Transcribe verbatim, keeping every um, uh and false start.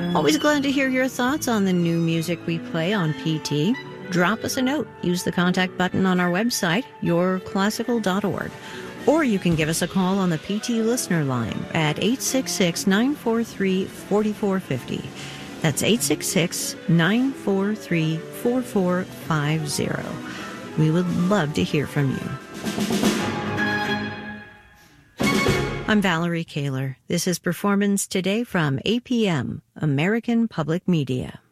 Always glad to hear your thoughts on the new music we play on P T. Drop us a note. Use the contact button on our website, your classical dot org. Or you can give us a call on the P T listener line at eight six six, nine four three, four four five zero. That's eight six six, nine four three, four four five zero. We would love to hear from you. I'm Valerie Kaler. This is Performance Today from A P M, American Public Media.